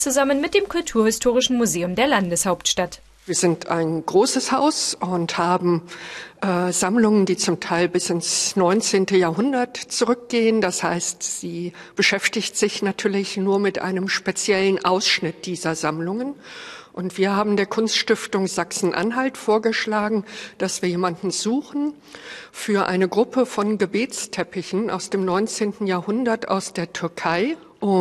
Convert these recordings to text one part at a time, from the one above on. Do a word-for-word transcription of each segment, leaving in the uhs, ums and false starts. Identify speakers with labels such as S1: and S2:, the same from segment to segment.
S1: zusammen mit dem Kulturhistorischen Museum der Landeshauptstadt.
S2: Wir sind ein großes Haus und haben äh, Sammlungen, die zum Teil bis ins neunzehnte Jahrhundert zurückgehen. Das heißt, sie beschäftigt sich natürlich nur mit einem speziellen Ausschnitt dieser Sammlungen. Und wir haben der Kunststiftung Sachsen-Anhalt vorgeschlagen, dass wir jemanden suchen für eine Gruppe von Gebetsteppichen aus dem neunzehnten Jahrhundert aus der Türkei.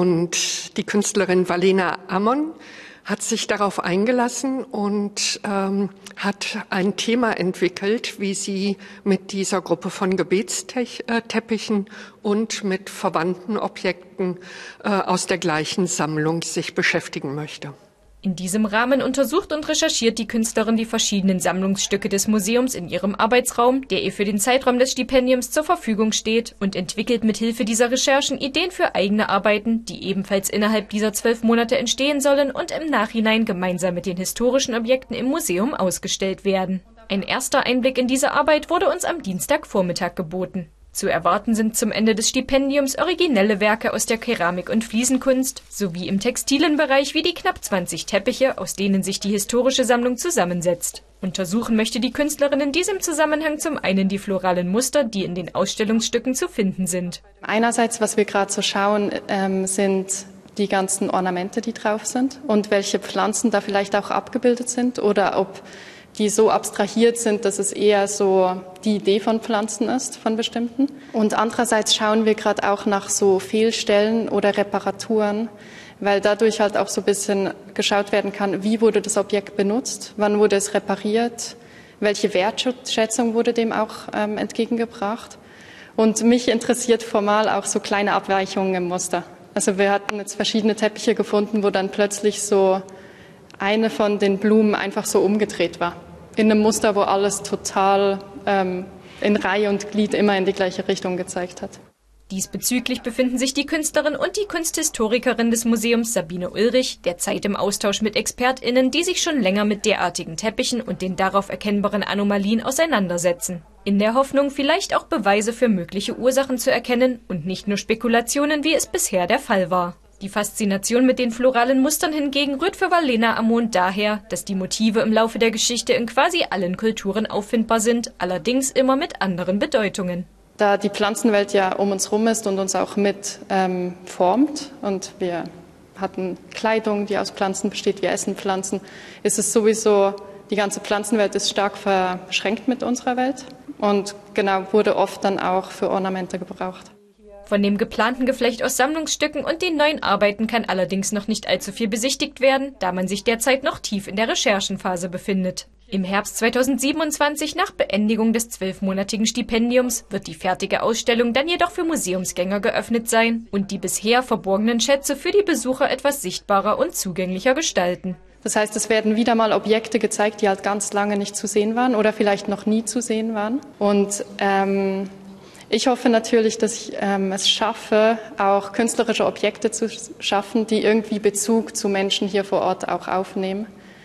S2: Und die Künstlerin Valena Amon hat sich darauf eingelassen und ähm, hat ein Thema entwickelt, wie sie mit dieser Gruppe von Gebetsteppichen und mit verwandten Objekten äh, aus der gleichen Sammlung sich beschäftigen möchte.
S1: In diesem Rahmen untersucht und recherchiert die Künstlerin die verschiedenen Sammlungsstücke des Museums in ihrem Arbeitsraum, der ihr für den Zeitraum des Stipendiums zur Verfügung steht, und entwickelt mithilfe dieser Recherchen Ideen für eigene Arbeiten, die ebenfalls innerhalb dieser zwölf Monate entstehen sollen und im Nachhinein gemeinsam mit den historischen Objekten im Museum ausgestellt werden. Ein erster Einblick in diese Arbeit wurde uns am Dienstagvormittag geboten. Zu erwarten sind zum Ende des Stipendiums originelle Werke aus der Keramik- und Fliesenkunst sowie im textilen Bereich wie die knapp zwanzig Teppiche, aus denen sich die historische Sammlung zusammensetzt. Untersuchen möchte die Künstlerin in diesem Zusammenhang zum einen die floralen Muster, die in den Ausstellungsstücken zu finden sind.
S3: Einerseits, was wir gerade so schauen, ähm, sind die ganzen Ornamente, die drauf sind und welche Pflanzen da vielleicht auch abgebildet sind oder ob die so abstrahiert sind, dass es eher so die Idee von Pflanzen ist, von bestimmten. Und andererseits schauen wir gerade auch nach so Fehlstellen oder Reparaturen, weil dadurch halt auch so ein bisschen geschaut werden kann, wie wurde das Objekt benutzt, wann wurde es repariert, welche Wertschätzung wurde dem auch ähm, entgegengebracht. Und mich interessiert formal auch so kleine Abweichungen im Muster. Also wir hatten jetzt verschiedene Teppiche gefunden, wo dann plötzlich so eine von den Blumen einfach so umgedreht war. In einem Muster, wo alles total ähm, in Reihe und Glied immer in die gleiche Richtung gezeigt hat.
S1: Diesbezüglich befinden sich die Künstlerin und die Kunsthistorikerin des Museums Sabine Ulrich derzeit im Austausch mit ExpertInnen, die sich schon länger mit derartigen Teppichen und den darauf erkennbaren Anomalien auseinandersetzen. In der Hoffnung, vielleicht auch Beweise für mögliche Ursachen zu erkennen und nicht nur Spekulationen, wie es bisher der Fall war. Die Faszination mit den floralen Mustern hingegen rührt für Valena Amon daher, dass die Motive im Laufe der Geschichte in quasi allen Kulturen auffindbar sind, allerdings immer mit anderen Bedeutungen.
S3: Da die Pflanzenwelt ja um uns herum ist und uns auch mit ähm, formt und wir hatten Kleidung, die aus Pflanzen besteht, wir essen Pflanzen, ist es sowieso, die ganze Pflanzenwelt ist stark verschränkt mit unserer Welt und genau wurde oft dann auch für Ornamente gebraucht.
S1: Von dem geplanten Geflecht aus Sammlungsstücken und den neuen Arbeiten kann allerdings noch nicht allzu viel besichtigt werden, da man sich derzeit noch tief in der Recherchenphase befindet. Im Herbst zweitausendsiebenundzwanzig, nach Beendigung des zwölfmonatigen Stipendiums, wird die fertige Ausstellung dann jedoch für Museumsgänger geöffnet sein und die bisher verborgenen Schätze für die Besucher etwas sichtbarer und zugänglicher gestalten.
S3: Das heißt, es werden wieder mal Objekte gezeigt, die halt ganz lange nicht zu sehen waren oder vielleicht noch nie zu sehen waren. Und ähm, ich hoffe natürlich, dass ich ähm, es schaffe, auch künstlerische Objekte zu schaffen, die irgendwie Bezug zu Menschen hier vor Ort auch aufnehmen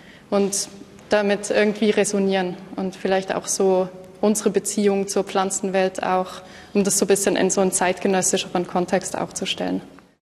S3: und damit irgendwie resonieren und vielleicht auch so unsere Beziehung zur Pflanzenwelt auch, um das so ein bisschen in so einen zeitgenössischeren Kontext auch zu stellen.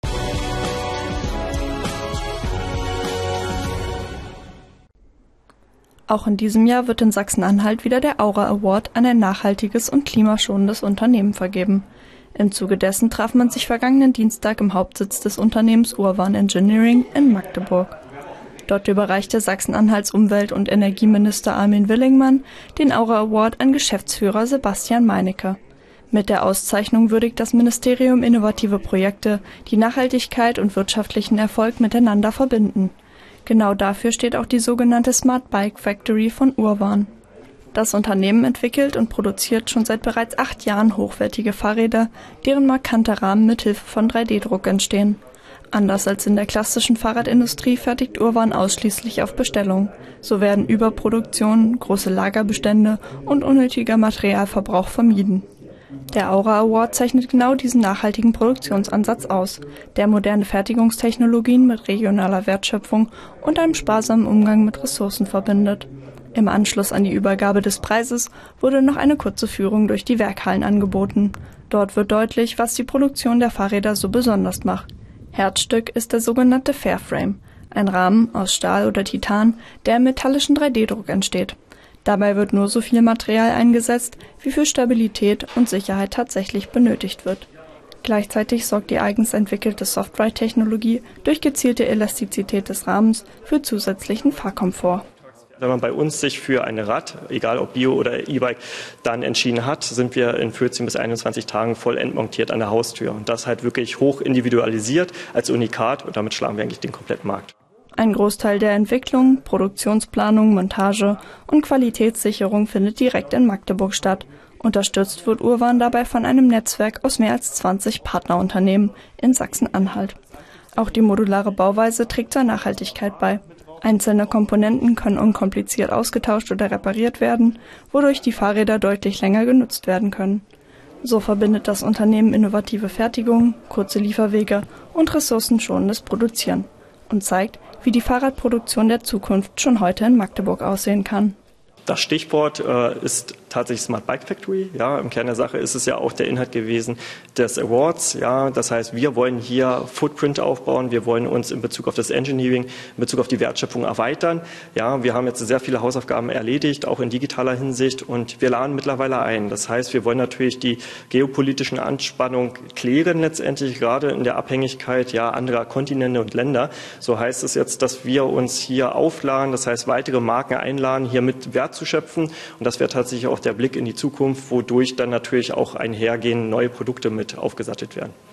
S4: Auch in diesem Jahr wird in Sachsen-Anhalt wieder der Aura Award an ein nachhaltiges und klimaschonendes Unternehmen vergeben. Im Zuge dessen traf man sich vergangenen Dienstag im Hauptsitz des Unternehmens Urvan Engineering in Magdeburg. Dort überreichte Sachsen-Anhalts Umwelt- und Energieminister Armin Willingmann den Aura Award an Geschäftsführer Sebastian Meinecke. Mit der Auszeichnung würdigt das Ministerium innovative Projekte, die Nachhaltigkeit und wirtschaftlichen Erfolg miteinander verbinden. Genau dafür steht auch die sogenannte Smart Bike Factory von Urvan. Das Unternehmen entwickelt und produziert schon seit bereits acht Jahren hochwertige Fahrräder, deren markante Rahmen mithilfe von drei D Druck entstehen. Anders als in der klassischen Fahrradindustrie fertigt Urvan ausschließlich auf Bestellung. So werden Überproduktion, große Lagerbestände und unnötiger Materialverbrauch vermieden. Der Aura Award zeichnet genau diesen nachhaltigen Produktionsansatz aus, der moderne Fertigungstechnologien mit regionaler Wertschöpfung und einem sparsamen Umgang mit Ressourcen verbindet. Im Anschluss an die Übergabe des Preises wurde noch eine kurze Führung durch die Werkhallen angeboten. Dort wird deutlich, was die Produktion der Fahrräder so besonders macht. Herzstück ist der sogenannte Fairframe, Ein Rahmen aus Stahl oder Titan, der im metallischen drei D Druck entsteht. Dabei wird nur so viel Material eingesetzt, wie für Stabilität und Sicherheit tatsächlich benötigt wird. Gleichzeitig sorgt die eigens entwickelte Soft-Ride-Technologie durch gezielte Elastizität des Rahmens für zusätzlichen Fahrkomfort.
S5: Wenn man bei uns sich für ein Rad, egal ob Bio oder E-Bike, dann entschieden hat, sind wir in vierzehn bis einundzwanzig Tagen voll entmontiert an der Haustür. Und das halt wirklich hoch individualisiert als Unikat und damit schlagen wir eigentlich den kompletten Markt.
S4: Ein Großteil der Entwicklung, Produktionsplanung, Montage und Qualitätssicherung findet direkt in Magdeburg statt. Unterstützt wird Urvan dabei von einem Netzwerk aus mehr als zwanzig Partnerunternehmen in Sachsen-Anhalt. Auch die modulare Bauweise trägt zur Nachhaltigkeit bei. Einzelne Komponenten können unkompliziert ausgetauscht oder repariert werden, wodurch die Fahrräder deutlich länger genutzt werden können. So verbindet das Unternehmen innovative Fertigung, kurze Lieferwege und ressourcenschonendes Produzieren und zeigt, wie die Fahrradproduktion der Zukunft schon heute in Magdeburg aussehen kann.
S5: Das Stichwort äh, ist tatsächlich Smart Bike Factory. Ja, im Kern der Sache ist es ja auch der Inhalt gewesen des Awards. Ja, das heißt, wir wollen hier Footprint aufbauen. Wir wollen uns in Bezug auf das Engineering, in Bezug auf die Wertschöpfung erweitern. Ja, wir haben jetzt sehr viele Hausaufgaben erledigt, auch in digitaler Hinsicht. Und wir laden mittlerweile ein. Das heißt, wir wollen natürlich die geopolitischen Anspannungen klären letztendlich, gerade in der Abhängigkeit ja anderer Kontinente und Länder. So heißt es jetzt, dass wir uns hier aufladen. Das heißt, weitere Marken einladen, hier mit Wert zu schöpfen. Und das wäre tatsächlich auch der Blick in die Zukunft, wodurch dann natürlich auch einhergehend neue Produkte mit aufgesattelt werden.